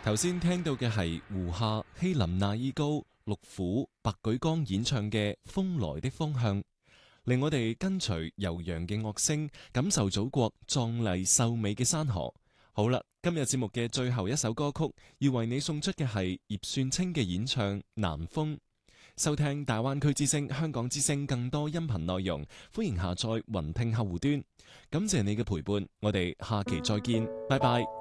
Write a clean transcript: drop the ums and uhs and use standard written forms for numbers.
頭先聽到嘅係胡夏、希林娜依高、陸虎、白舉綱演唱嘅《風來的方向》，令我哋跟隨悠揚嘅樂聲，感受祖國壯麗秀美嘅山河。好啦，今日節目嘅最後一首歌曲，要為你送出嘅係葉算清嘅演唱《南風》。收聽大灣區之聲、香港之聲更多音頻內容，歡迎下載雲聽客戶端。感謝你嘅陪伴，我哋下期再見，拜拜。